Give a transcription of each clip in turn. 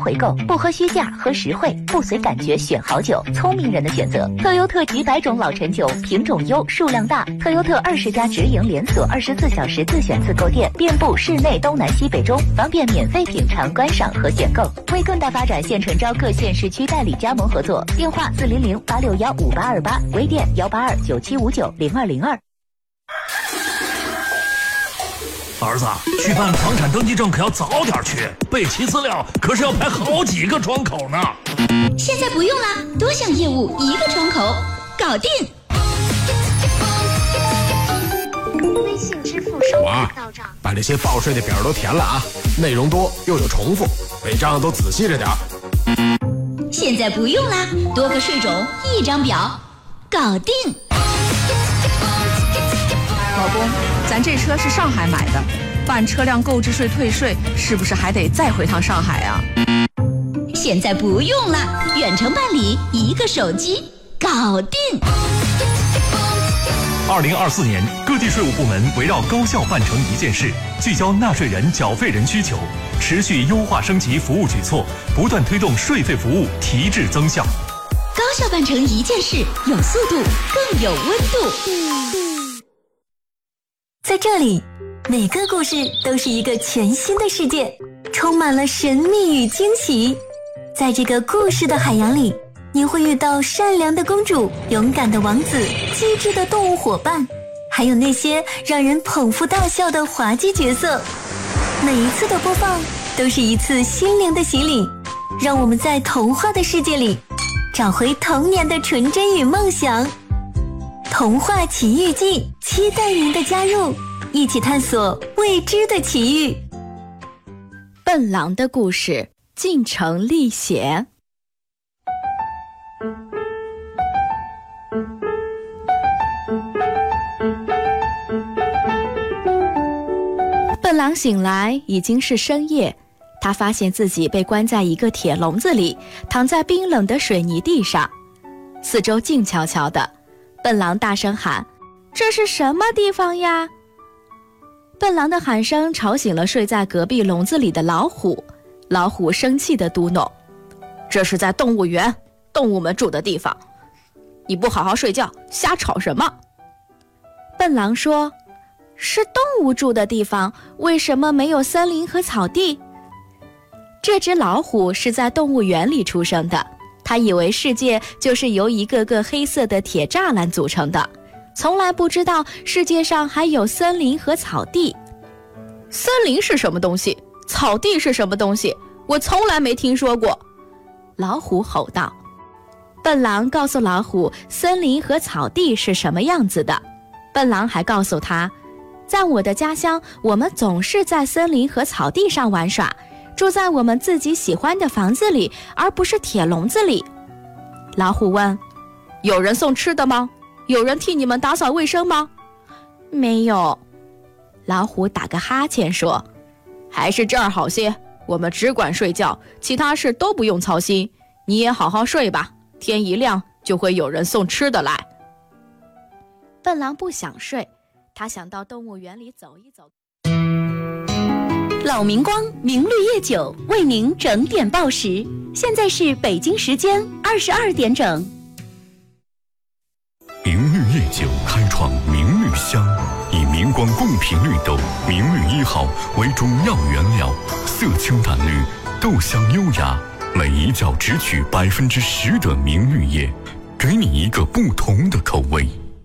回购，不喝虚价，喝实惠，不随感觉选好酒，聪明人的选择。特优特几百种老陈酒，品种优，数量大。特优特20家直营连锁，24小时自选自购店，遍布市内东南西北中，方便免费品尝、观赏和选购。为更大发展，现诚招各县市区代理加盟合作，电话400-861-5828，微店182-9759-0202。 儿子，去办房产登记证可要早点去，备齐资料可是要排好几个窗口呢。 现在不用了，多项业务一个窗口，搞定。 微信支付收款到账， 把这些报税的表都填了啊，内容多又有重复，每张都仔细着点。 现在不用啦，多个税种一张表，搞定。 老公，咱这车是上海买的，办车辆购置税退税是不是还得再回趟上海啊？ 现在不用了，远程办理，一个手机搞定。 2024年，各地税务部门围绕高效办成一件事，聚焦纳税人、缴费人需求，持续优化升级服务举措，不断推动税费服务提质增效。 高效办成一件事，有速度，更有温度。 在这里，每个故事都是一个全新的世界，充满了神秘与惊喜。在这个故事的海洋里，你会遇到善良的公主、勇敢的王子、机智的动物伙伴，还有那些让人捧腹大笑的滑稽角色。每一次的播放都是一次心灵的洗礼，让我们在童话的世界里找回童年的纯真与梦想。童话奇遇记，期待您的加入，一起探索未知的奇遇。 笨狼的故事，进城历险。笨狼醒来已经是深夜，他发现自己被关在一个铁笼子里，躺在冰冷的水泥地上，四周静悄悄的。笨狼大声喊：“这是什么地方呀？”笨狼的喊声吵醒了睡在隔壁笼子里的老虎，老虎生气地嘟哝：“这是在动物园，动物们住的地方，你不好好睡觉，瞎吵什么？”笨狼说：“是动物住的地方，为什么没有森林和草地？”这只老虎是在动物园里出生的，他以为世界就是由一个个黑色的铁栅栏组成的，从来不知道世界上还有森林和草地。森林是什么东西？草地是什么东西？我从来没听说过。老虎吼道。笨狼告诉老虎森林和草地是什么样子的。笨狼还告诉他，在我的家乡，我们总是在森林和草地上玩耍，住在我们自己喜欢的房子里，而不是铁笼子里。老虎问：“有人送吃的吗？有人替你们打扫卫生吗？”没有。老虎打个哈欠说：“还是这儿好些，我们只管睡觉，其他事都不用操心。你也好好睡吧，天一亮就会有人送吃的来。”笨狼不想睡，他想到动物园里走一走。 老明光明绿叶酒为您整点报时，现在是北京时间22点整。 明绿叶酒开创明绿香，以明光贡品绿豆明绿1号为主要原料，色清淡绿，豆香优雅，每一窖只取10%的明绿叶，给你一个不同的口味。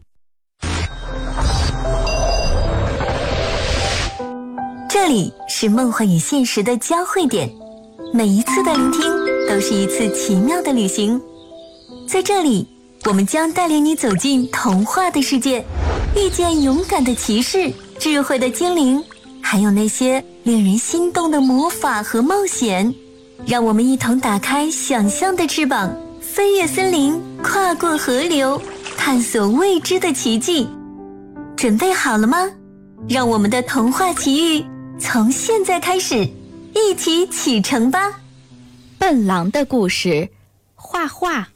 这里是梦幻与现实的交汇点，每一次的聆听都是一次奇妙的旅行。在这里，我们将带领你走进童话的世界，遇见勇敢的骑士、智慧的精灵，还有那些令人心动的魔法和冒险。让我们一同打开想象的翅膀，飞越森林，跨过河流，探索未知的奇迹。准备好了吗？让我们的童话奇遇从现在开始，一起启程吧！ 笨狼的故事，画画。